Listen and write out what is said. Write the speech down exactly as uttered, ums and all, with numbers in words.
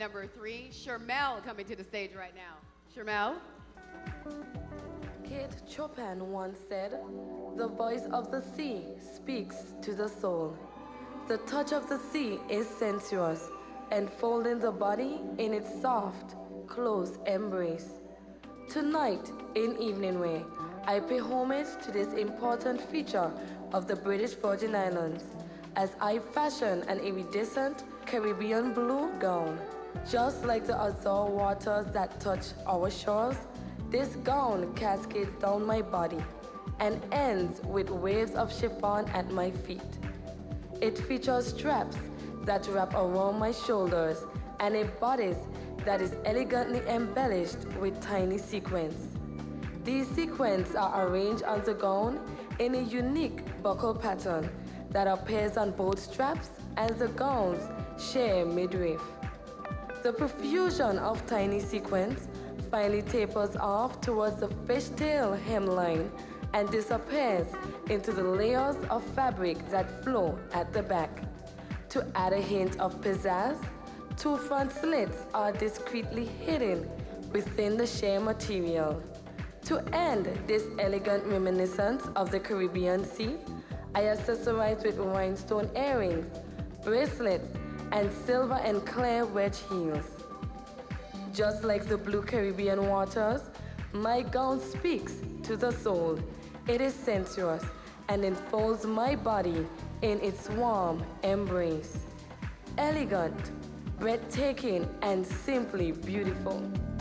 number three, Shermel, coming to the stage right now. Shermel? Kate Chopin once said, "The voice of the sea speaks to the soul." The touch of the sea is sensuous, enfolding the body in its soft, close embrace. Tonight, in Evening Wear, I pay homage to this important feature of the British Virgin Islands as I fashion an iridescent Caribbean blue gown. Just like the azure waters that touch our shores, this gown cascades down my body and ends with waves of chiffon at my feet. It features straps that wrap around my shoulders and a bodice that is elegantly embellished with tiny sequins. These sequins are arranged on the gown in a unique buckle pattern that appears on both straps and the gown's sheer midriff. The profusion of tiny sequins finally tapers off towards the fishtail hemline and disappears into the layers of fabric that flow at the back. To add a hint of pizzazz, two front slits are discreetly hidden within the sheer material. To end this elegant reminiscence of the Caribbean Sea, I accessorize with rhinestone earrings, bracelets, and silver and clear wedge heels. Just like the blue Caribbean waters, my gown speaks to the soul. It is sensuous and enfolds my body in its warm embrace. Elegant, breathtaking, and simply beautiful.